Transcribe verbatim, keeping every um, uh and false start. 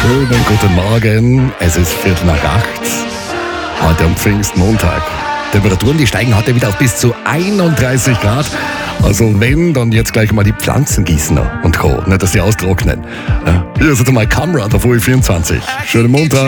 Schönen guten Morgen. Es ist Viertel nach acht. Heute am Pfingstmontag. Temperaturen, die steigen heute wieder auf bis zu einunddreißig Grad. Also wenn, dann jetzt gleich mal die Pflanzen gießen und Co. Nicht, dass sie austrocknen. Ja, hier ist jetzt mal Kamera auf O E vierundzwanzig. Schönen Montag.